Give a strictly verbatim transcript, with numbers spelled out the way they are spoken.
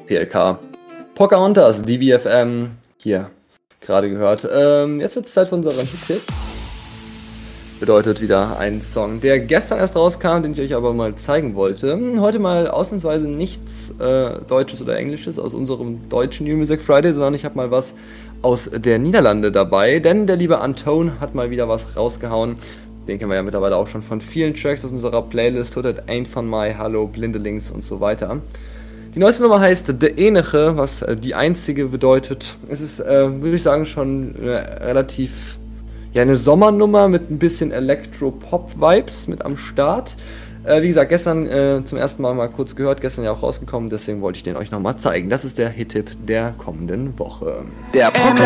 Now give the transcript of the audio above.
P L K. Pocahontas, D B F M, hier, gerade gehört. Ähm, jetzt wird es Zeit für unseren Hit-Tipp. Bedeutet wieder ein Song, der gestern erst rauskam, den ich euch aber mal zeigen wollte. Heute mal ausnahmsweise nichts äh, Deutsches oder Englisches aus unserem deutschen New Music Friday, sondern ich habe mal was aus der Niederlande dabei, denn der liebe Antone hat mal wieder was rausgehauen. Den kennen wir ja mittlerweile auch schon von vielen Tracks aus unserer Playlist. Tut Ain't von My, Hallo, Blinde Links und so weiter. Die neueste Nummer heißt De Enige, was äh, die einzige bedeutet. Es ist, äh, würde ich sagen, schon äh, relativ, ja, eine Sommernummer mit ein bisschen Elektro-Pop-Vibes mit am Start. Äh, wie gesagt, gestern äh, zum ersten Mal mal kurz gehört, gestern ja auch rausgekommen, deswegen wollte ich den euch nochmal zeigen. Das ist der Hit-Tipp der kommenden Woche. Der Podcast